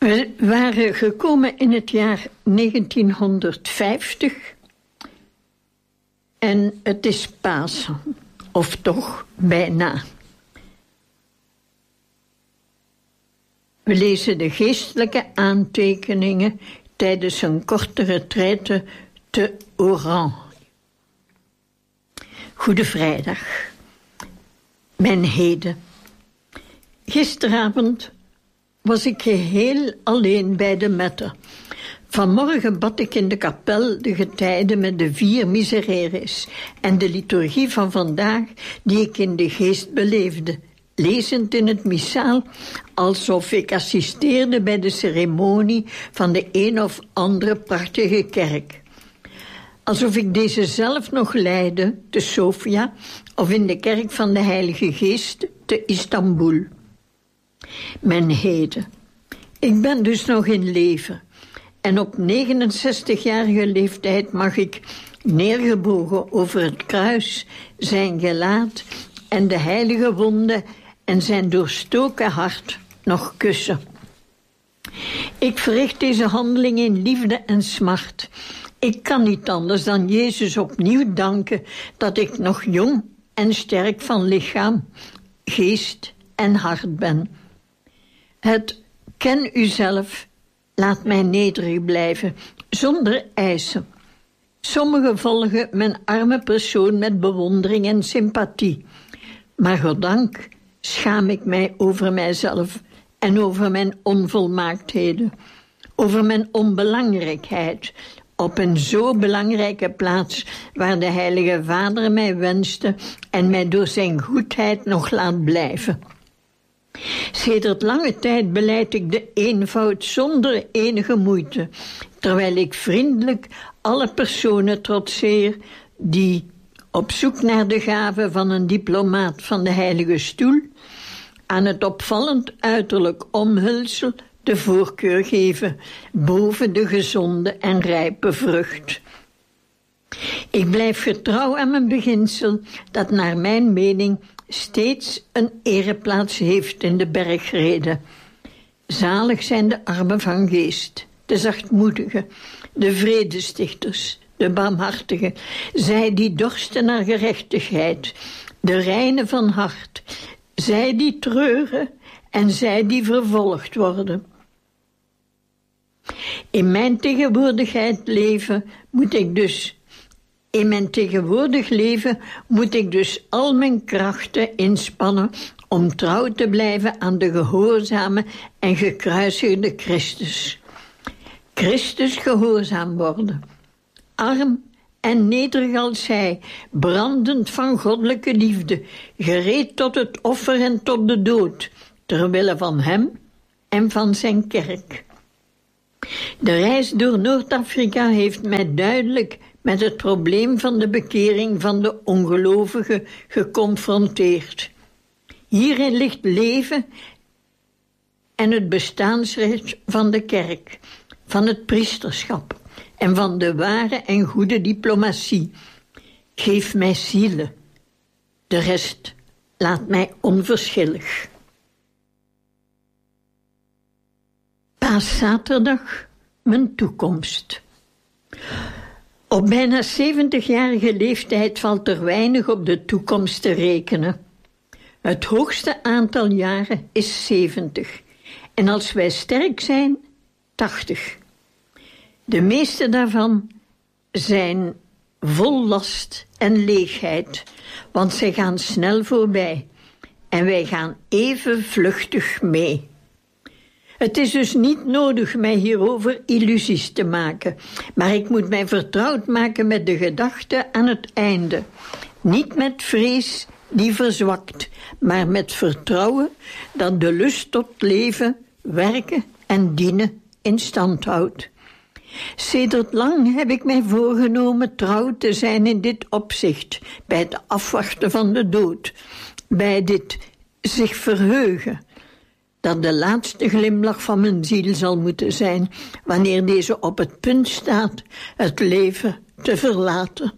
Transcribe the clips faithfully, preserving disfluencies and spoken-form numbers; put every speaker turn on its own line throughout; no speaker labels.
We waren gekomen in het jaar negentienhonderdvijftig en het is Pasen, of toch bijna. We lezen de geestelijke aantekeningen tijdens een korte retraite te Oran. Goede Vrijdag. Mijn heden. Gisteravond was ik geheel alleen bij de mette. Vanmorgen bad ik in de kapel de getijden met de vier misereres en de liturgie van vandaag die ik in de geest beleefde, lezend in het missaal, alsof ik assisteerde bij de ceremonie van de een of andere prachtige kerk. Alsof ik deze zelf nog leidde te Sofia of in de kerk van de Heilige Geest te Istanbul. Mijn heden. Ik ben dus nog in leven. En op negenenzestigjarige leeftijd mag ik, neergebogen over het kruis, zijn gelaat en de heilige wonden en zijn doorstoken hart nog kussen. Ik verricht deze handeling in liefde en smart. Ik kan niet anders dan Jezus opnieuw danken dat ik nog jong en sterk van lichaam, geest en hart ben. Het ken uzelf laat mij nederig blijven, zonder eisen. Sommigen volgen mijn arme persoon met bewondering en sympathie. Maar goddank schaam ik mij over mijzelf en over mijn onvolmaaktheden, over mijn onbelangrijkheid, op een zo belangrijke plaats waar de Heilige Vader mij wenste en mij door zijn goedheid nog laat blijven. Sedert lange tijd belijd ik de eenvoud zonder enige moeite, terwijl ik vriendelijk alle personen trotseer die, op zoek naar de gave van een diplomaat van de Heilige Stoel, aan het opvallend uiterlijk omhulsel de voorkeur geven boven de gezonde en rijpe vrucht. Ik blijf getrouw aan mijn beginsel dat naar mijn mening steeds een ereplaats heeft in de bergrede. Zalig zijn de armen van geest, de zachtmoedigen, de vredestichters, de barmhartigen, zij die dorsten naar gerechtigheid, de reinen van hart, zij die treuren en zij die vervolgd worden. In mijn tegenwoordigheid leven moet ik dus In mijn tegenwoordig leven moet ik dus al mijn krachten inspannen om trouw te blijven aan de gehoorzame en gekruisigde Christus. Christus gehoorzaam worden. Arm en nederig als hij, brandend van goddelijke liefde, gereed tot het offer en tot de dood, terwille van hem en van zijn kerk. De reis door Noord-Afrika heeft mij duidelijk met het probleem van de bekering van de ongelovigen geconfronteerd. Hierin ligt leven en het bestaansrecht van de kerk, van het priesterschap en van de ware en goede diplomatie. Geef mij zielen, de rest laat mij onverschillig. Paaszaterdag, mijn toekomst. Op bijna zeventigjarige leeftijd valt er weinig op de toekomst te rekenen. Het hoogste aantal jaren is zeventig. En als wij sterk zijn, tachtig. De meeste daarvan zijn vol last en leegheid, want zij gaan snel voorbij. En wij gaan even vluchtig mee. Het is dus niet nodig mij hierover illusies te maken, maar ik moet mij vertrouwd maken met de gedachte aan het einde. Niet met vrees die verzwakt, maar met vertrouwen dat de lust tot leven, werken en dienen in stand houdt. Sedert lang heb ik mij voorgenomen trouw te zijn in dit opzicht, bij het afwachten van de dood, bij dit zich verheugen, dat de laatste glimlach van mijn ziel zal moeten zijn, wanneer deze op het punt staat het leven te verlaten.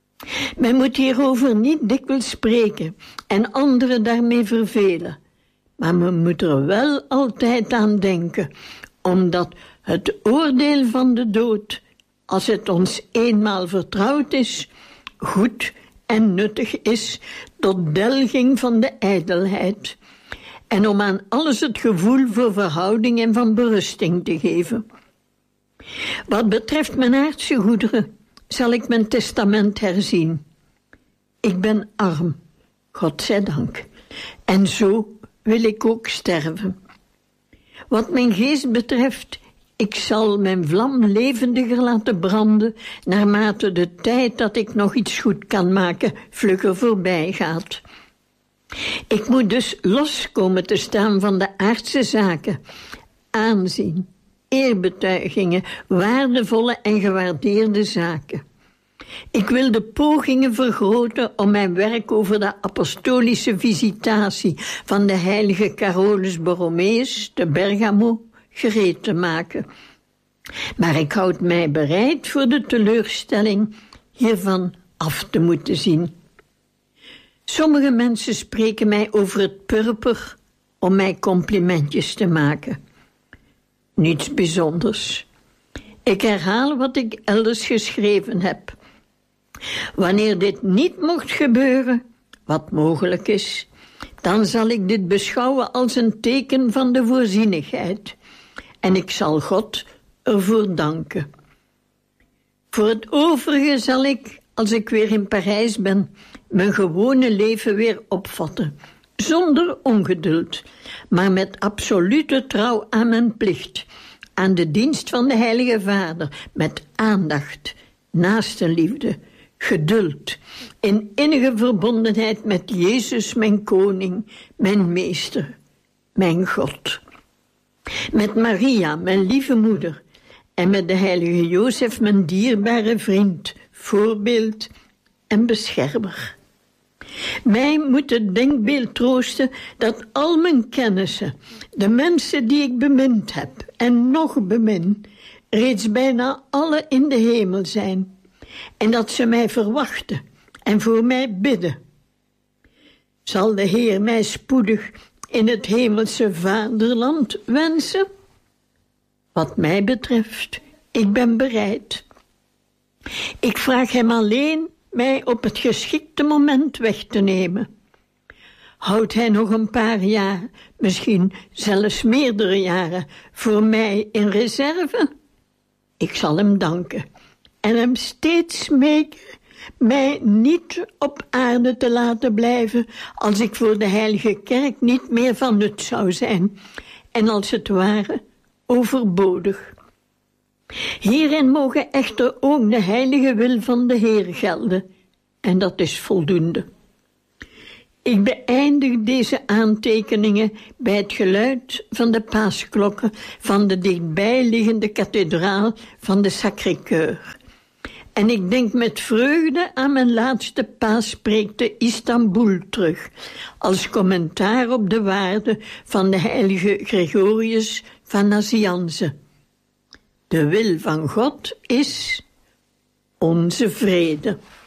Men moet hierover niet dikwijls spreken en anderen daarmee vervelen, maar men moet er wel altijd aan denken, omdat het oordeel van de dood, als het ons eenmaal vertrouwd is, goed en nuttig is tot delging van de ijdelheid en om aan alles het gevoel voor verhouding en van berusting te geven. Wat betreft mijn aardse goederen zal ik mijn testament herzien. Ik ben arm, God zij dank, en zo wil ik ook sterven. Wat mijn geest betreft, ik zal mijn vlam levendiger laten branden, naarmate de tijd dat ik nog iets goed kan maken vlugger voorbij gaat. Ik moet dus los komen te staan van de aardse zaken, aanzien, eerbetuigingen, waardevolle en gewaardeerde zaken. Ik wil de pogingen vergroten om mijn werk over de apostolische visitatie van de heilige Carolus Borromeus te Bergamo gereed te maken. Maar ik houd mij bereid voor de teleurstelling hiervan af te moeten zien. Sommige mensen spreken mij over het purper om mij complimentjes te maken. Niets bijzonders. Ik herhaal wat ik elders geschreven heb. Wanneer dit niet mocht gebeuren, wat mogelijk is, dan zal ik dit beschouwen als een teken van de voorzienigheid. En ik zal God ervoor danken. Voor het overige zal ik, als ik weer in Parijs ben, mijn gewone leven weer opvatten. Zonder ongeduld, maar met absolute trouw aan mijn plicht. Aan de dienst van de Heilige Vader, met aandacht, naastenliefde, geduld, in innige verbondenheid met Jezus, mijn koning, mijn meester, mijn God. Met Maria, mijn lieve moeder, en met de heilige Jozef, mijn dierbare vriend, voorbeeld en beschermer. Mij moet het denkbeeld troosten dat al mijn kennissen, de mensen die ik bemind heb en nog bemin, reeds bijna alle in de hemel zijn, en dat ze mij verwachten en voor mij bidden. Zal de Heer mij spoedig in het hemelse vaderland wensen? Wat mij betreft, ik ben bereid. Ik vraag hem alleen mij op het geschikte moment weg te nemen. Houdt hij nog een paar jaar, misschien zelfs meerdere jaren, voor mij in reserve? Ik zal hem danken en hem steeds smeken mij niet op aarde te laten blijven als ik voor de heilige kerk niet meer van nut zou zijn en als het ware overbodig. Hierin mogen echter ook de heilige wil van de Heer gelden, en dat is voldoende. Ik beëindig deze aantekeningen bij het geluid van de paasklokken van de dichtbijliggende kathedraal van de Sacré-Cœur. En ik denk met vreugde aan mijn laatste paaspreek te Istanbul terug, als commentaar op de waarde van de heilige Gregorius van Nazianze. De wil van God is onze vrede.